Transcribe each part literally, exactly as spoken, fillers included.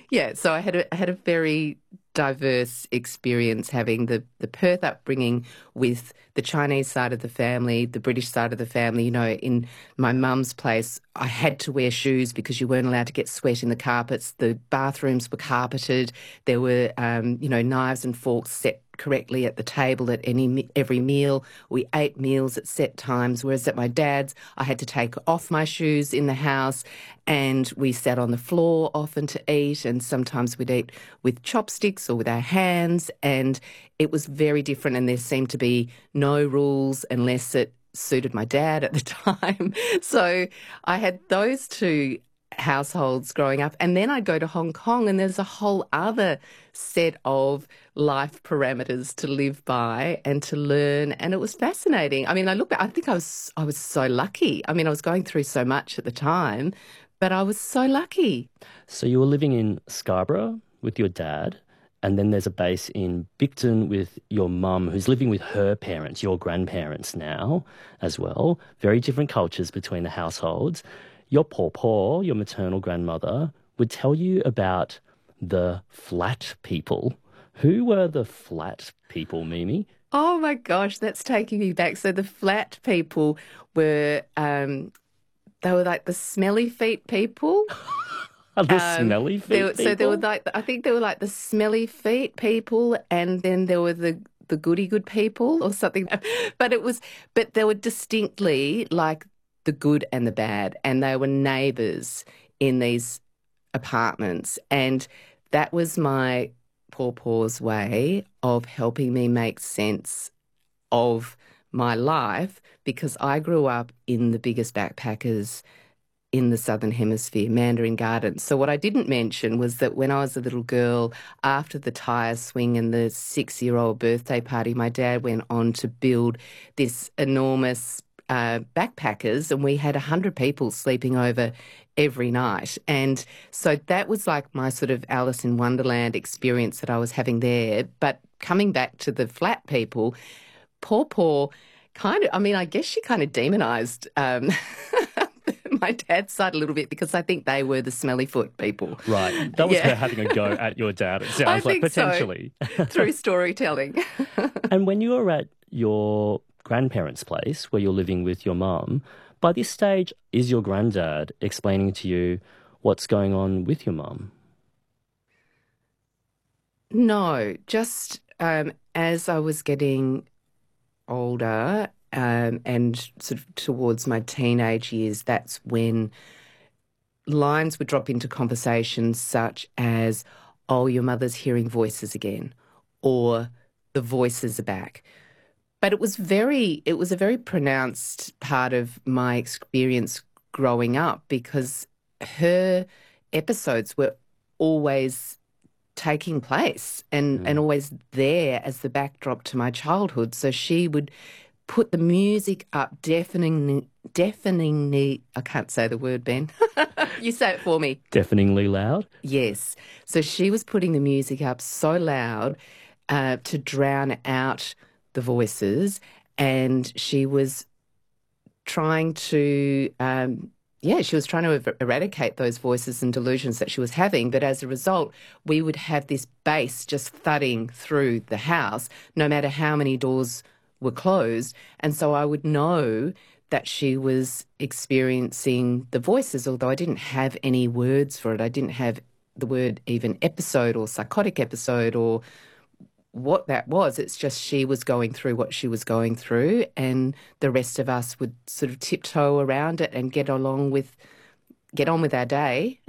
Yeah, so I had a, I had a very diverse experience having the, the Perth upbringing with the Chinese side of the family, the British side of the family. You know, in my mum's place, I had to wear shoes because you weren't allowed to get sweat in the carpets. The bathrooms were carpeted. There were, um, you know, knives and forks set correctly at the table at any every meal. We ate meals at set times, whereas at my dad's, I had to take off my shoes in the house and we sat on the floor often to eat, and sometimes we'd eat with chopsticks or with our hands, and it was very different, and there seemed to be no rules unless it suited my dad at the time. So I had those two households growing up, and then I'd go to Hong Kong and there's a whole other set of life parameters to live by and to learn, and it was fascinating. I mean, I look back, I think I was I was so lucky. I mean, I was going through so much at the time, but I was so lucky. So you were living in Scarborough with your dad, and then there's a base in Bicton with your mum, who's living with her parents, your grandparents now as well. Very different cultures between the households. Your pawpaw, your maternal grandmother, would tell you about the flat people. Who were the flat people, Mimi? Oh my gosh, that's taking me back. So the flat people were, um, they were like the smelly feet people. The Um, smelly feet there, were- people? so there were like, I think there were like the smelly feet people, and then there were the the goody good people or something. But it was, but they were distinctly like the good and the bad, and they were neighbours in these apartments, and that was my pawpaw's way of helping me make sense of my life, because I grew up in the biggest backpackers in the Southern Hemisphere, Mandarin Gardens. So what I didn't mention was that when I was a little girl, after the tyre swing and the six-year-old birthday party, my dad went on to build this enormous uh, backpackers, and we had one hundred people sleeping over every night. And so that was like my sort of Alice in Wonderland experience that I was having there. But coming back to the flat people, Paw Paw kind of, I mean, I guess she kind of demonised um, my dad's side a little bit, because I think they were the smelly foot people. Right. That was Yeah. her having a go at your dad, it I sounds like, think so. potentially. Through storytelling. And when you were at your grandparents' place, where you're living with your mum, by this stage, is your granddad explaining to you what's going on with your mum? No, just um, as I was getting older um, and sort of towards my teenage years, that's when lines would drop into conversations such as, oh, your mother's hearing voices again, or the voices are back. But it was very, it was a very pronounced part of my experience growing up, because her episodes were always taking place and, and always there as the backdrop to my childhood. So she would put the music up deafeningly, deafeningly, I can't say the word, Ben. You say it for me. Deafeningly loud? Yes. So she was putting the music up so loud uh, to drown out the voices, and she was trying to, um, yeah, she was trying to er- eradicate those voices and delusions that she was having. But as a result, we would have this bass just thudding through the house, no matter how many doors were closed. And so I would know that she was experiencing the voices, although I didn't have any words for it. I didn't have the word even episode or psychotic episode or what that was. It's just she was going through what she was going through, and the rest of us would sort of tiptoe around it and get along with, get on with our day.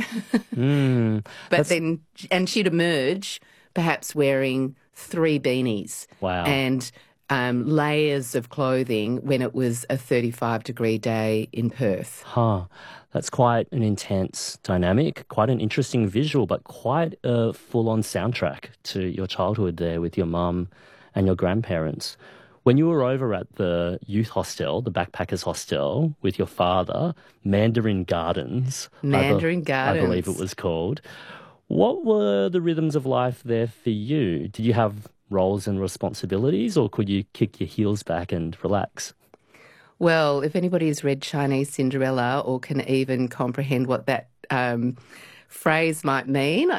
Mm, But that's- then, and she'd emerge perhaps wearing three beanies Wow. and um, layers of clothing when it was a thirty-five degree day in Perth. Huh. That's quite an intense dynamic, quite an interesting visual, but quite a full-on soundtrack to your childhood there with your mum and your grandparents. When you were over at the youth hostel, the backpackers hostel, with your father, Mandarin Gardens, I be- Mandarin I Gardens. believe it was called, what were the rhythms of life there for you? Did you have roles and responsibilities, or could you kick your heels back and relax? Well, if anybody's read Chinese Cinderella or can even comprehend what that um, phrase might mean,